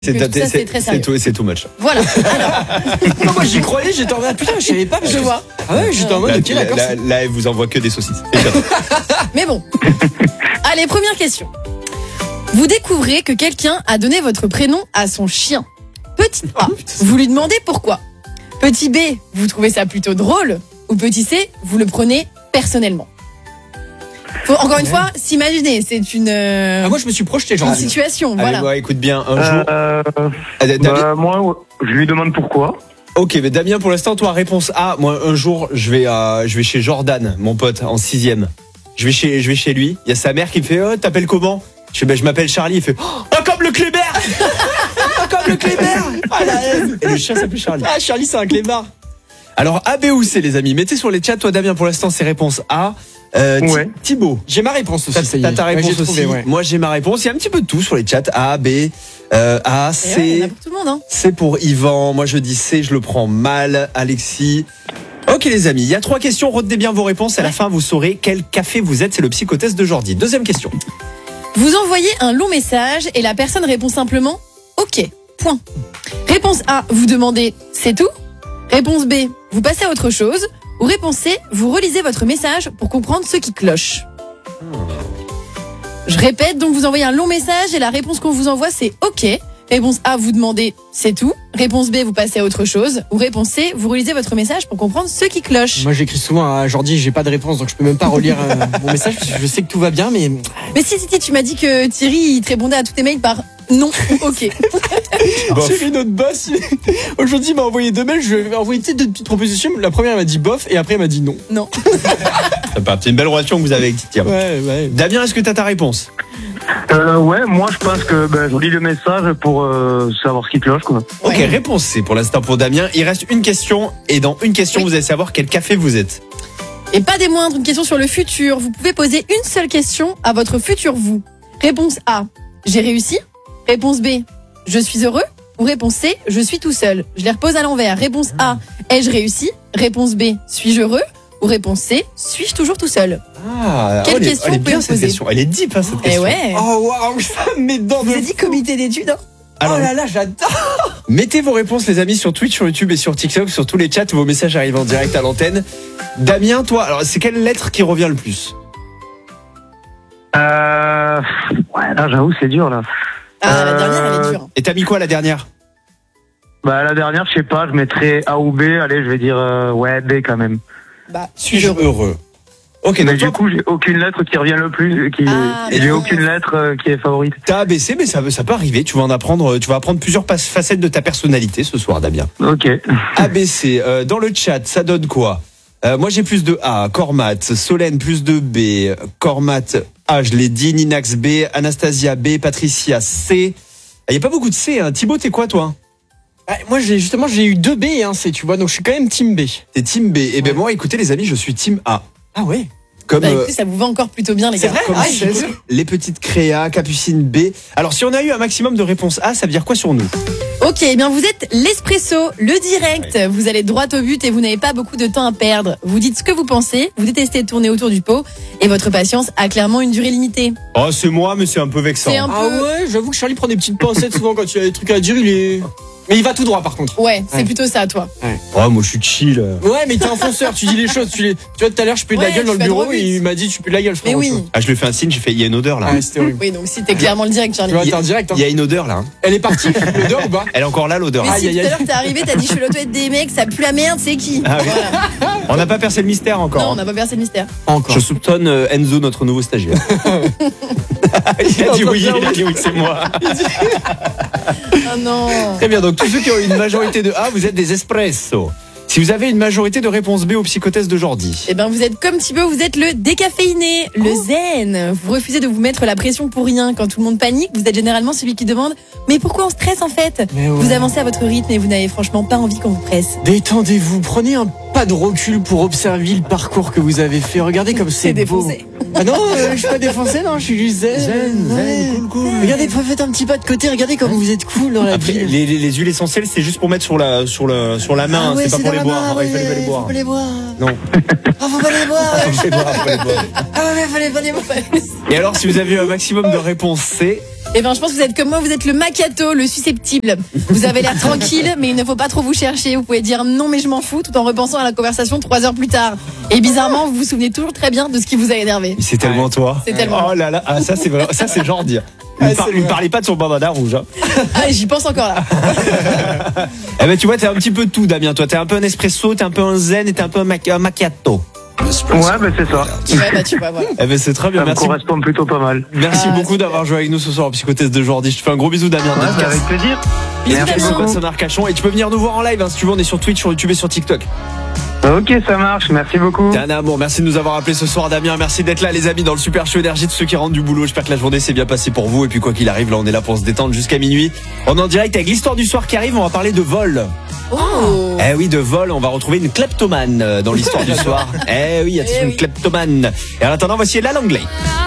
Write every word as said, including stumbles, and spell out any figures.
C'est, que tout ça, c'est, c'est très c'est, sérieux. tout, c'est too much. Voilà. Alors, Non, moi j'y croyais, j'étais en mode putain, je savais pas. je vois. Ah ouais, j'étais en mode Là, ok, d'accord. là, là, elle vous envoie que des saucisses. Mais bon. Allez, première question. Vous découvrez que quelqu'un a donné votre prénom à son chien. Petit A, vous lui demandez pourquoi. Petit B, vous trouvez ça plutôt drôle. Ou petit C, vous le prenez personnellement. Faut encore une fois s'imaginer, c'est une, euh, Ah, moi je me suis projeté, genre. une situation. Allez, Voilà. ouais, écoute bien, un jour. Euh, Ah, Damien- bah, moi, je lui demande pourquoi. Ok, mais Damien, pour l'instant, toi, réponse A. Moi, un jour, je vais, euh, je vais chez Jordan, mon pote, en sixième. Je vais chez, je vais chez lui. Il y a sa mère qui me fait, oh, t'appelles comment? Je fais, ben, je m'appelle Charlie. Il fait, oh, comme le Clébert! Ah, comme le Clébert. Ah, la haine. Et le chien s'appelle Charlie. Ah, Charlie, c'est un clébard. Alors, A, B ou C, les amis. Mettez sur les chats. Toi, Damien, pour l'instant, c'est réponse A. Euh, Thi- Ouais. Thibaut. J'ai ma réponse aussi. T'as, ça y est. t'as ta Ouais, réponse j'ai trouvé, aussi. ouais. Moi, j'ai ma réponse. Il y a un petit peu de tout sur les chats. A, B, euh, A, Et ouais, il y en a C. pour tout le monde, hein. C'est pour Yvan. Moi, je dis C, je le prends mal. Alexis. Ok, les amis. Il y a trois questions. Retenez bien vos réponses. À la fin, vous saurez quel café vous êtes. C'est le psychotest de Jordi. Deuxième question. Vous envoyez un long message et la personne répond simplement OK. Point. Réponse A, vous demandez c'est tout. Réponse B, vous passez à autre chose. Ou réponse C, vous relisez votre message pour comprendre ce qui cloche. Je répète, donc vous envoyez un long message et la réponse qu'on vous envoie c'est OK. Réponse A, vous demandez c'est tout. Réponse B, vous passez à autre chose. Ou réponse C, vous relisez votre message pour comprendre ce qui cloche. Moi j'écris souvent à Jordi, j'ai pas de réponse donc je peux même pas relire euh, mon message parce que je sais que tout va bien mais Mais si, si, si, tu m'as dit que Thierry, il te répondait à tous tes mails par non ou OK. Bof. Thierry notre boss aujourd'hui il m'a envoyé deux mails, je lui ai envoyé tu sais, deux petites propositions, la première elle m'a dit bof et après elle m'a dit non. Non. C'est une belle relation que vous avez avec Titiam. Ouais ouais. Damien, est-ce que t'as ta réponse? Euh, ouais, moi, je pense que ben, je lis le message pour euh, savoir ce qui cloche, quoi. Ok, Ouais. réponse C pour l'instant pour Damien. Il reste une question et dans une question, Oui. vous allez savoir quel café vous êtes. Et pas des moindres, une question sur le futur. Vous pouvez poser une seule question à votre futur vous. Réponse A, j'ai réussi. Réponse B, je suis heureux. Ou réponse C, je suis tout seul. Je les repose à l'envers. Réponse A, ai-je réussi? Réponse B, suis-je heureux? Ou réponse C, suis-je toujours tout seul? Ah, Quelle elle est- question elle est vous bien pouvez cette poser question. Elle est deep hein, cette Eh question. ouais. Oh waouh, ça me met dedans. Vous avez dit comité d'études, hein? Alors, Oh là là, j'adore. mettez vos réponses les amis sur Twitch, sur YouTube et sur TikTok, sur tous les chats. Vos messages arrivent en direct à l'antenne. Damien, toi, alors c'est quelle lettre qui revient le plus? Euh, ouais, là, j'avoue, c'est dur, là. Ah, la Euh, dernière, elle est dure. Et t'as mis quoi la dernière? Bah, la dernière, je sais pas, je mettrais A ou B. Allez, je vais dire, euh, ouais, B quand même. Bah, Suis-je heureux? Ok, Mais donc du toi, coup, j'ai aucune lettre qui revient le plus, qui, Ah, et mais j'ai non. aucune lettre euh, qui est favorite. t'as A B C, mais ça, ça peut arriver. Tu vas en apprendre, tu vas apprendre plusieurs pas- facettes de ta personnalité ce soir, Damien. Ok. A B C, euh, dans le chat, ça donne quoi? Euh, moi j'ai plus de A, Cormat, Solène plus de B, Cormat A, je l'ai dit, Ninax B, Anastasia B, Patricia C. Il n'y a pas beaucoup de C, hein. Thibaut, t'es quoi toi? Ah, moi j'ai justement j'ai eu deux B et un C, tu vois, donc je suis quand même team B. T'es team B. Et ben Ouais. moi, écoutez les amis, je suis team A. Ah ouais. Comme, Bah, euh, écoutez, ça vous va encore plutôt bien, les C'est gars. vrai comme Ah, si- c'est sûr. les petites créas, Capucine B. Alors si on a eu un maximum de réponses A, ça veut dire quoi sur nous? Ok, eh bien vous êtes l'espresso, le direct. Vous allez droit au but et vous n'avez pas beaucoup de temps à perdre. Vous dites ce que vous pensez, vous détestez tourner autour du pot et votre patience a clairement une durée limitée. Oh c'est moi, mais c'est un peu vexant. C'est un Ah peu- ouais, j'avoue que Charlie prend des petites pincettes souvent quand il a des trucs à dire, il est. Mais il va tout droit par contre. Ouais, c'est Ouais. plutôt ça, toi. Oh moi je suis chill. Ouais, mais t'es un fonceur, tu dis les choses. Tu, les... tu vois, tout à l'heure, je pue de la Ouais, gueule dans tu le vas bureau droit au et but. il m'a dit tu pues de la gueule, Mais frérot. oui. Ah je lui fais un signe, j'ai fait il y a une odeur là. Ah, c'était horrible. Oui, donc si t'es clairement le direct, Charlie. Tu vois, t'es en direct. Hein. Il y a une odeur là. hein. Elle est partie, l'odeur ou pas? Elle est encore là l'odeur. Mais hein. si Aïe, tout aïe, à aïe. l'heure t'es arrivé, t'as dit je suis l'auto-aide des mecs, ça pue la merde, c'est qui? Ah oui. Voilà. On n'a pas percé le mystère encore. Non, on hein. n'a pas percé le mystère. Encore. Je soupçonne euh, Enzo, notre nouveau stagiaire. Il a dit oui, il a dit oui, c'est moi. Oh non. Très bien, donc tous ceux qui ont une majorité de A, vous êtes des espresso. Si vous avez une majorité de réponse B au psychotest de Jordi. Eh ben vous êtes comme Thibaut, vous êtes le décaféiné, le zen. Vous refusez de vous mettre la pression pour rien. Quand tout le monde panique, vous êtes généralement celui qui demande « Mais pourquoi on stresse en fait ?» Mais ouais. Vous avancez à votre rythme et vous n'avez franchement pas envie qu'on vous presse. Détendez-vous, prenez un pas de recul pour observer le parcours que vous avez fait. Regardez comme c'est beau. défoncé. Ah non, euh, je suis pas défoncé, non, je suis juste zen. Zen, zen, Ouais. cool, cool. Regardez, faites un petit pas de côté, regardez comme vous êtes cool dans la Après, vie. les, les, les huiles essentielles, c'est juste pour mettre sur la, sur le, sur la main, Ah hein, ouais, c'est pas c'est pour dans les les boire. ouais, Il fallait pas les boire. Faut pas les boire. Non. Ah, faut pas les boire. ouais. Faut les boire, faut les boire. Ah ouais, fallait pas les boire. Et alors, si vous avez eu un maximum de réponses C, Eh ben, je pense que vous êtes comme moi, vous êtes le macchiato, le susceptible. Vous avez l'air tranquille, mais il ne faut pas trop vous chercher. Vous pouvez dire non, mais je m'en fous, tout en repensant à la conversation trois heures plus tard. Et bizarrement, vous vous souvenez toujours très bien de ce qui vous a énervé. c'est tellement toi. C'est tellement. Oh là là, ah, ça c'est vrai, ça c'est genre dire. Il Ah, ne par- c'est il me vrai. parlait pas de son bandana rouge. Hein. Ah, j'y pense encore là. Eh ben tu vois, t'es un petit peu tout, Damien. Toi, t'es un peu un espresso, t'es un peu un zen et t'es un peu un, mac- un macchiato. Ouais, bah c'est ça. Ouais, bah tu vois, voilà. Eh ben c'est très bien. Ça me Merci. correspond plutôt pas mal. Merci Ah, beaucoup super. d'avoir joué avec nous ce soir au Psychotest de Jordi. Je te fais un gros bisou, Damien. Ouais, Dédicace. avec plaisir. Bisous, Merci Damien. beaucoup. Vincent Arcachon. Et tu peux venir nous voir en live hein, si tu veux. On est sur Twitch, sur YouTube et sur TikTok. Ok, ça marche. Merci beaucoup. T'es un amour. Merci de nous avoir appelé ce soir, Damien. Merci d'être là, les amis, dans le Super Show Énergie de ceux qui rentrent du boulot. J'espère que la journée s'est bien passée pour vous. Et puis, quoi qu'il arrive, là, on est là pour se détendre jusqu'à minuit. On est en direct avec l'histoire du soir qui arrive. On va parler de vol. Oh. Eh oui, de vol. On va retrouver une kleptomane euh, dans l'histoire du soir. Eh oui, attention, Eh une oui. kleptomane. Et en attendant, voici la Langlais.